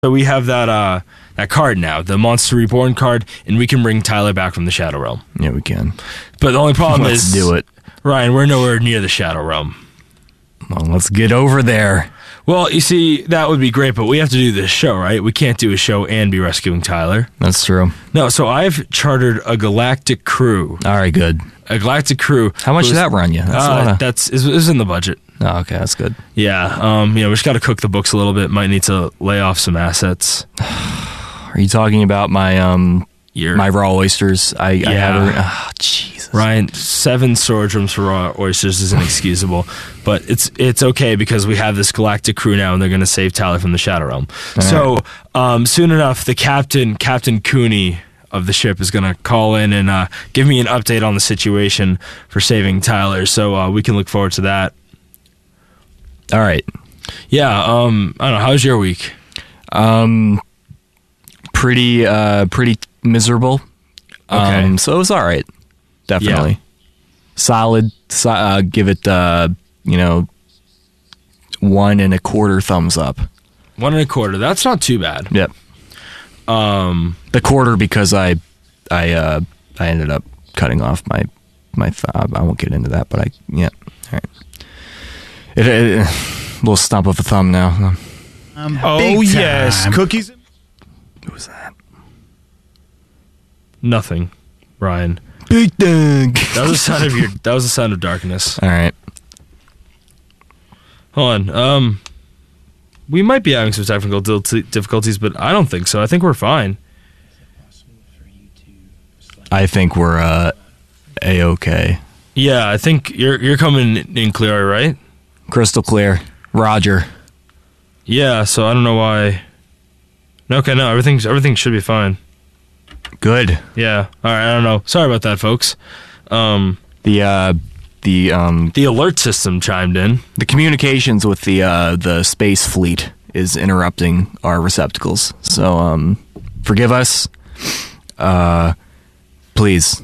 So we have that card now, the Monster Reborn card, and we can bring Tyler back from the Shadow Realm. Yeah, we can. But the only problem Let's is, do it. Ryan, we're nowhere near the Shadow Realm. Well, let's get over there. Well, you see, that would be great, but we have to do this show, right? We can't do a show and be rescuing Tyler. That's true. No, so I've chartered a galactic crew. All right, good. A galactic crew. How much did that run you? That's it's in the budget. Oh, okay, that's good. Yeah, we just got to cook the books a little bit. Might need to lay off some assets. Are you talking about my my raw oysters? I have. Oh, Jesus. Ryan, 7 storage rooms for raw oysters is inexcusable, but it's okay because we have this galactic crew now, and they're going to save Tyler from the Shadow Realm. So soon enough, the Captain Cooney of the ship is going to call in and give me an update on the situation for saving Tyler. So we can look forward to that. All right. Yeah. I don't know. How's your week? Pretty miserable. Okay. So it was all right. Definitely. Yeah. Solid. Give it 1 1/4 thumbs up. 1 1/4. That's not too bad. Yep. The quarter because I ended up cutting off my thumb. I won't get into that, but all right. It little stump of a thumb now. Oh yes, cookies. What was that? Nothing, Ryan. Big thing. That was the sound of darkness. All right. Hold on. We might be having some technical difficulties, but I don't think so. I think we're fine. I think we're A-okay. Yeah, I think you're coming in clear, right? Crystal clear. Roger. Yeah, so I don't know why. Okay, no, everything should be fine. Good. Yeah. All right, I don't know. Sorry about that, folks. The alert system chimed in. The communications with the space fleet is interrupting our receptacles. So forgive us. Please.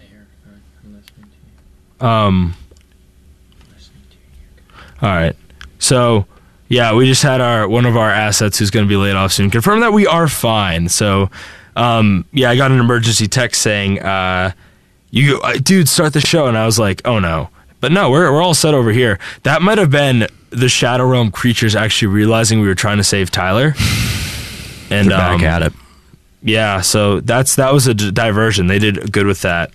All right. So, yeah, we just had one of our assets who's going to be laid off soon confirm that we are fine. So, I got an emergency text saying, dude, start the show. And I was like, oh no. But no, we're all set over here. That might have been the Shadow Realm creatures actually realizing we were trying to save Tyler. And they're back at it. Yeah, so that was a diversion. They did good with that.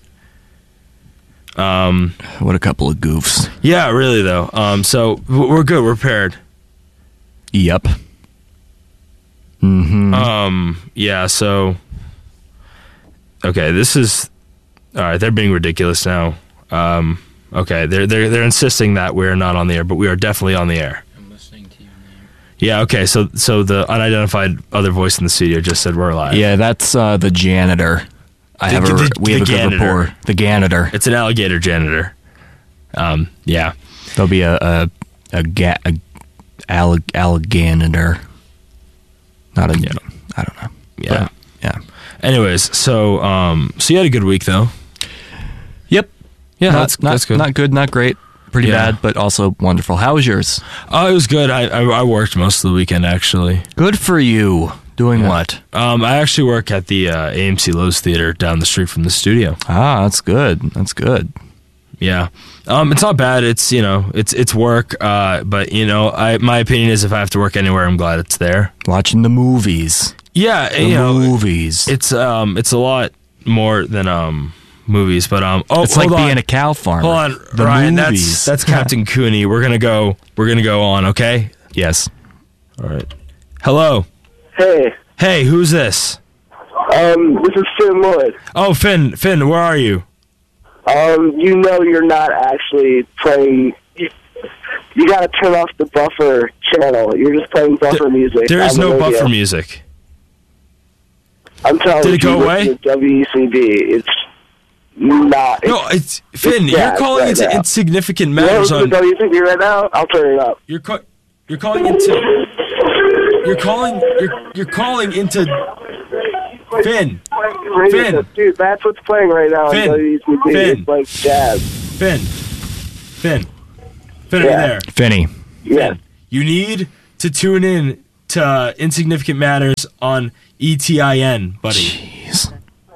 What a couple of goofs. Yeah, really though. So we're good. We're prepared. Yep. Mm-hmm. Yeah. So. Okay, this is. All right, they're being ridiculous now. Okay, they're insisting that we're not on the air, but we are definitely on the air. I'm listening to you on the air. Yeah. Okay. So the unidentified other voice in the studio just said we're live. Yeah, that's the janitor. We have a good rapport. The janitor. It's an alligator janitor. Yeah. There'll be a alligator. Not a. Yeah. I don't know. Yeah. But, yeah. Anyways, so you had a good week though. Yep. Yeah, that's good. Not good, not great. Pretty bad, but also wonderful. How was yours? Oh, it was good. I worked most of the weekend actually. Good for you. Doing what? I actually work at the AMC Lowe's Theater down the street from the studio. Ah, that's good. That's good. Yeah. It's not bad. It's it's work. But my opinion is if I have to work anywhere, I'm glad it's there. Watching the movies. Yeah, movies. It's a lot more than movies, but it's like being a cow farmer. Hold on, the Ryan. movies. That's Captain Cooney. We're gonna go on. Okay. Yes. All right. Hello. Hey, who's this? This is Finn Lloyd. Oh, Finn, where are you? You're not actually playing. You got to turn off the buffer channel. You're just playing buffer music. There is no buffer music. I'm telling you. Did it go away? WCB. It's not. No, it's Finn. You're calling right into now. insignificant matters on WCB right now. I'll turn it up. You're calling into. You're calling into. Finn. Dude, that's what's playing right now on WCB. Finn. It's like jazz. Finn, are you there? Finny. Yeah. You need to tune in to to Insignificant Matters on ETIN, buddy. Jeez.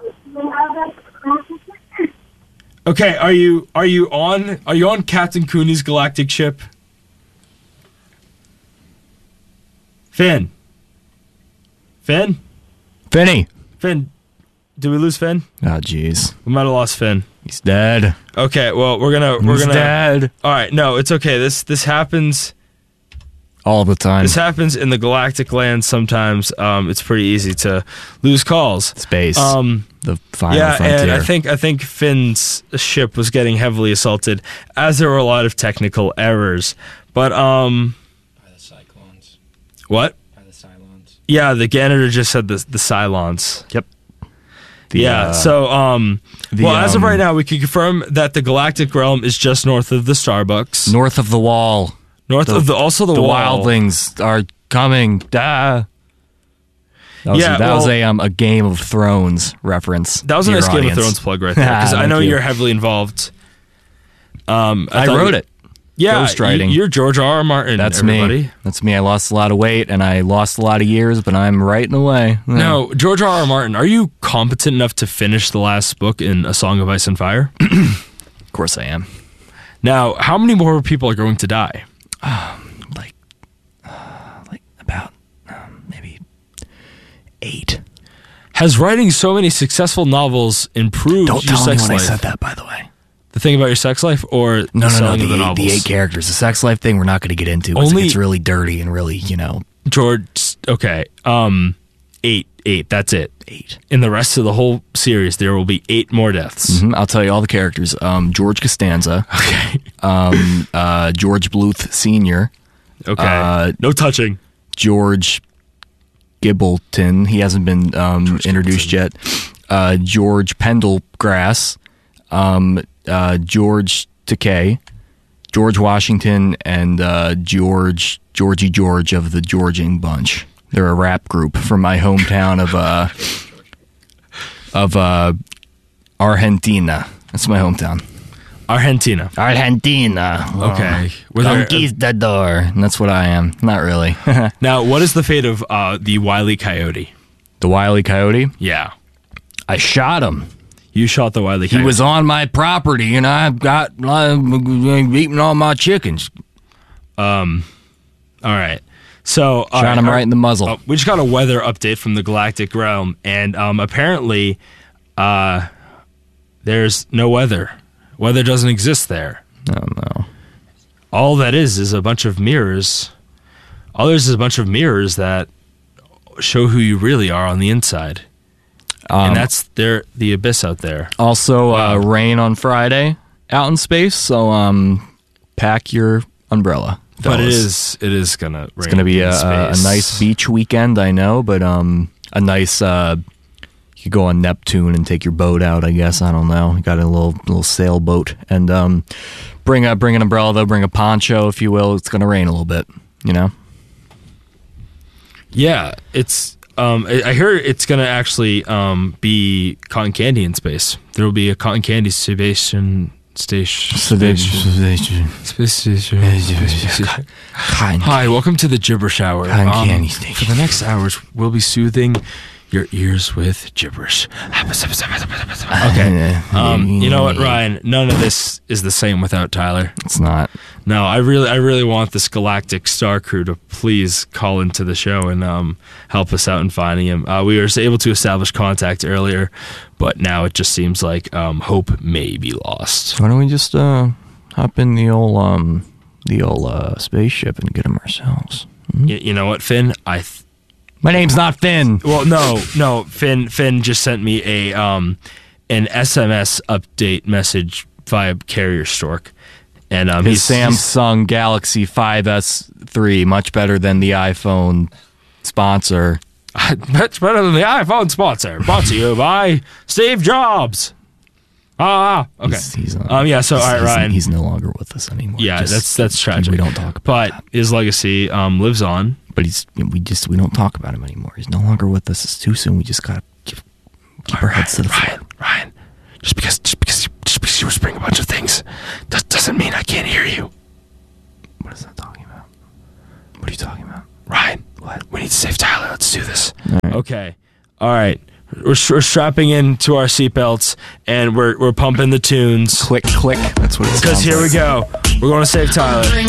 Okay, are you on Captain Cooney's galactic ship? Finn. Finny. Finn. Did we lose Finn? Oh, jeez. We might have lost Finn. He's dead. Okay, well we're gonna dead. All right, no, it's okay. This happens. All the time. This happens in the galactic land sometimes. It's pretty easy to lose calls. Space. The final Yeah, frontier. and I think Finn's ship was getting heavily assaulted, as there were a lot of technical errors. But By the Cyclones. what? By the Cylons. Yeah, the Ganeter just said the Cylons. Yep. So as of right now, we can confirm that the galactic realm is just north of the Starbucks, north of the wall. north of the wall. wildlings are coming. That was a Game of Thrones reference. That was a to nice your Game of audience. Thrones plug right there, because I Thank know you. you're heavily involved. I wrote it. Yeah, Ghostwriting. you're George R. R. Martin. That's everybody. me. That's me. I lost a lot of weight and I lost a lot of years, but I'm writing away. Yeah. Now, George R. R. Martin, are you competent enough to finish the last book in A Song of Ice and Fire? Of course I am. Now, how many more people are going to die? Like about maybe 8. Has writing so many successful novels improved Don't your tell sex anyone life? I said that, by the way. The thing about your sex life, or No, the selling of the the novels? 8 characters. The sex life thing we're not going to get into. Only- It's really dirty and really, George, okay. 8. That's it. 8. In the rest of the whole series, there will be 8 more deaths. I'll tell you all the characters. George Costanza. Okay. George Bluth Sr. Okay. No touching. George Gibbleton. He hasn't been introduced yet. George Pendergrass. George Takei. George Washington, and Georgie George of the Georging Bunch. They're a rap group from my hometown of Argentina. That's my hometown. Argentina. Okay. Were there- Conquistador. And that's what I am. Not really. Now, what is the fate of the Wile E. Coyote? The Wile E. Coyote? Yeah. I shot him. You shot the Wile E. He Coyote. was on my property, and I got eating all my chickens. All right. So Shot him right in the muzzle. we just got a weather update from the galactic realm, and apparently there's no weather. Weather doesn't exist there. Oh, no. All that is a bunch of mirrors. All there is a bunch of mirrors that show who you really are on the inside. And that's the abyss out there. Also, rain on Friday out in space, so pack your umbrella. But it fellas. is gonna rain. It's going to be a nice beach weekend, I know, but a nice. You could go on Neptune and take your boat out. I guess I don't know. You got a little sailboat, and bring an umbrella though. Bring a poncho, if you will. It's going to rain a little bit. Yeah, it's. I hear it's gonna actually be cotton candy in space. There will be a cotton candy station. Space station. Hi, welcome to the Gibberish Hour. Cotton candy station. For the next hours, we'll be soothing your ears with gibberish. Okay. You know what, Ryan? None of this is the same without Tyler. It's not. No, I really want this galactic star crew to please call into the show and help us out in finding him. We were able to establish contact earlier, but now it just seems like hope may be lost. Why don't we just hop in the old spaceship and get him ourselves? You know what, Finn? My name's not Finn. Well, no. Finn just sent me an SMS update message via Carrier Stork, and His Samsung Galaxy 5S3, much better than the iPhone sponsor. much better than the iPhone sponsor. Brought to you by Steve Jobs. Okay. He's yeah. So, all right, Ryan. He's no longer with us anymore. Yeah, that's tragic. We don't talk about but that. his legacy lives on. But we don't talk about him anymore. He's no longer with us. It's too soon. We just gotta keep our heads to the floor. Ryan, just because you whispering a bunch of things doesn't mean I can't hear you. What is that talking about? What are you talking about? Ryan, What? we need to save Tyler. Let's do this. All right. Okay. All right. We're strapping into our seatbelts and we're pumping the tunes. Click, click. That's what it sounds Because here like. we go. We're going to save Tyler.